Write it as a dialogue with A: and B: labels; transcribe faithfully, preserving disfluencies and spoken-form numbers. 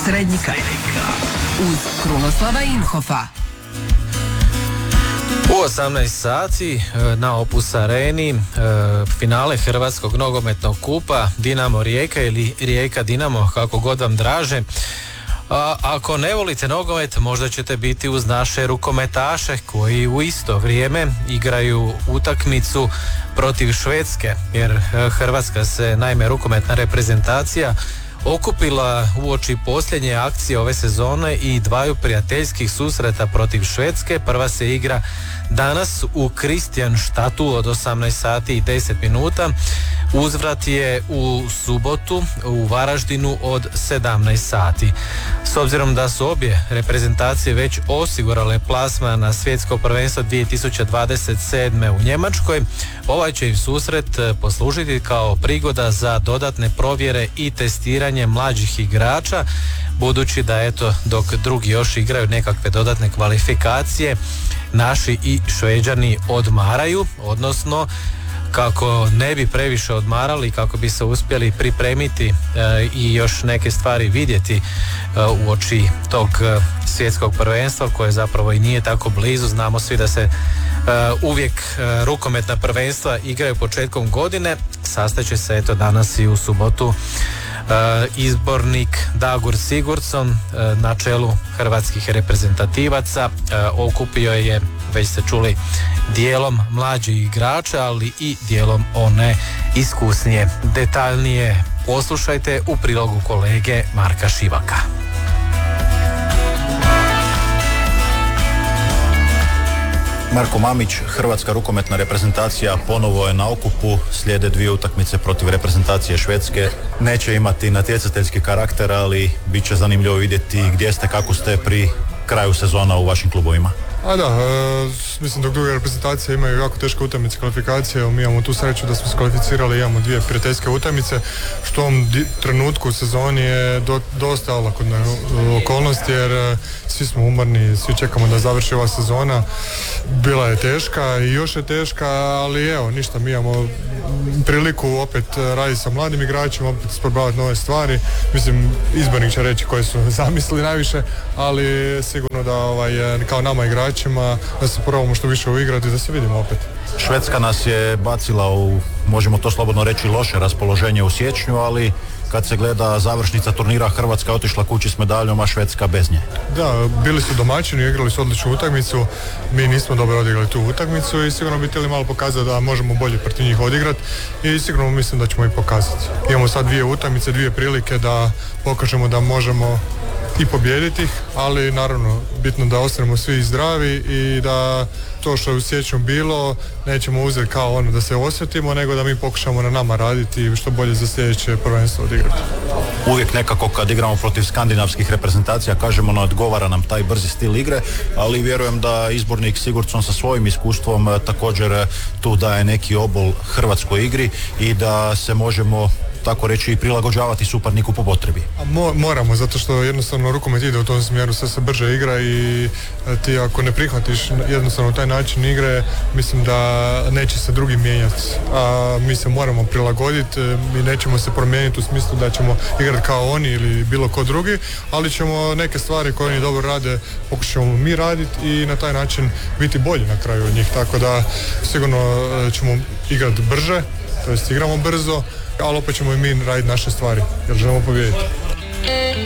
A: Srednjika uz Krunoslava Imhofa.
B: U osamnaest sati na Opus Areni finale Hrvatskog nogometnog kupa Dinamo Rijeka ili Rijeka Dinamo, kako god vam draže. A ako ne volite nogomet, možda ćete biti uz naše rukometaše koji u isto vrijeme igraju utakmicu protiv Švedske, jer Hrvatska se, naime rukometna reprezentacija, okupila uoči posljednje akcije ove sezone i dvaju prijateljskih susreta protiv Švedske. Prva se igra danas u Kristianstadtu od osamnaest sati i deset minuta. Uzvrat je u subotu u Varaždinu od sedamnaest sati. S obzirom da su obje reprezentacije već osigurale plasman na svjetsko prvenstvo dvije tisuće dvadeset sedme u Njemačkoj, ovaj će im susret poslužiti kao prigoda za dodatne provjere i testiranje mlađih igrača, budući da eto, dok drugi još igraju nekakve dodatne kvalifikacije, naši i Šveđani odmaraju, odnosno kako ne bi previše odmarali, kako bi se uspjeli pripremiti e, i još neke stvari vidjeti e, uoči tog e, svjetskog prvenstva koje zapravo i nije tako blizu. Znamo svi da se e, uvijek e, rukometna prvenstva igraju početkom godine. Sastaće se eto danas i u subotu e, izbornik Dagur Sigurdsson e, na čelu hrvatskih reprezentativaca. E, okupio je, već ste čuli, dijelom mlađih igrača, ali i dijelom one iskusnije. Detaljnije poslušajte u prilogu kolege Marka Šivaka.
C: Marko Mamić, hrvatska rukometna reprezentacija ponovo je na okupu, slijede dvije utakmice protiv reprezentacije Švedske. Neće imati natjecateljski karakter, ali bit će zanimljivo vidjeti gdje ste, kako ste pri kraju sezona u vašim klubovima.
D: A da, e, mislim dok druge reprezentacije imaju jako teške utakmice, kvalifikacije, mi imamo tu sreću da smo se kvalificirali, imamo dvije prijateljske utakmice, što u ovom di- trenutku u sezoni je do, dosta olakotna okolnost, jer e, svi smo umorni, svi čekamo da završi ova sezona. Bila je teška i još je teška, ali evo, ništa, mi imamo priliku opet raditi sa mladim igračima, opet isprobavati nove stvari. Mislim, izbornik će reći koji su zamislili najviše, ali sigurno da ovaj, kao nama igračima da se probamo što više uigrati, da se vidimo opet.
C: Švedska nas je bacila u, možemo to slobodno reći, loše raspoloženje u siječnju, ali kad se gleda završnica turnira, Hrvatska je otišla kući s medaljom, a Švedska bez nje.
D: Da, bili su domaćini, igrali su odličnu utakmicu, mi nismo dobro odigrali tu utakmicu i sigurno bi htjeli malo pokazati da možemo bolje protiv njih odigrati i sigurno mislim da ćemo i pokazati. Imamo sad dvije utakmice, dvije prilike da pokažemo da možemo i pobijediti ih, ali naravno bitno da ostanemo svi zdravi i da to što je u siječnju bilo nećemo uzeti kao ono da se osvetimo, nego da mi pokušamo na nama raditi i što bolje za sljedeće prvenstvo odigrati.
C: Uvijek nekako kad igramo protiv skandinavskih reprezentacija kažemo ne odgovara nam taj brzi stil igre, ali vjerujem da izbornik Sigurdsson sa svojim iskustvom također tu daje neki obol hrvatskoj igri i da se možemo tako reći i prilagođavati suparniku po potrebi.
D: A mo- moramo, zato što jednostavno rukomet ide u tom smjeru, sve se brže igra i ti ako ne prihvatiš jednostavno taj način igre, mislim da neće se drugi mijenjati. A mi se moramo prilagoditi, mi nećemo se promijeniti u smislu da ćemo igrati kao oni ili bilo ko drugi, ali ćemo neke stvari koje oni dobro rade pokušamo mi raditi i na taj način biti bolji na kraju od njih, tako da sigurno ćemo igrati brže, to jest igramo brzo, ali opet ćemo i mi raditi naše stvari, jer želimo pobijediti.